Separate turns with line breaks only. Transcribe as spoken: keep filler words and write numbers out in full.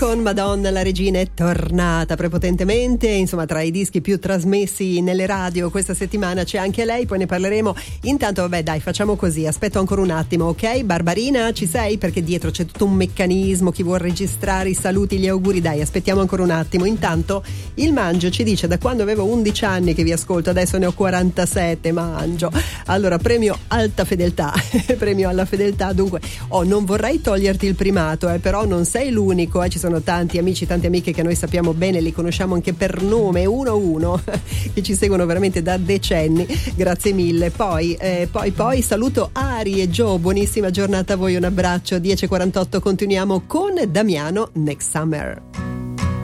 Con Madonna la regina è tornata prepotentemente, insomma tra i dischi più trasmessi nelle radio questa settimana c'è anche lei, poi ne parleremo. Intanto vabbè dai, facciamo così, aspetto ancora un attimo, ok? Barbarina, ci sei? Perché dietro c'è tutto un meccanismo, chi vuol registrare i saluti, gli auguri, dai aspettiamo ancora un attimo. Intanto il Mangio ci dice: da quando avevo undici anni che vi ascolto, adesso ne ho quarantasette, Mangio. Allora premio alta fedeltà, premio alla fedeltà. Dunque oh, non vorrei toglierti il primato, eh, però non sei l'unico, eh, ci sono tanti amici, tante amiche che noi sappiamo bene, li conosciamo anche per nome uno a uno, che ci seguono veramente da decenni, grazie mille. Poi eh, poi poi saluto Ari e Joe, buonissima giornata a voi, un abbraccio. Dieci e quarantotto, continuiamo con Damiano Next Summer.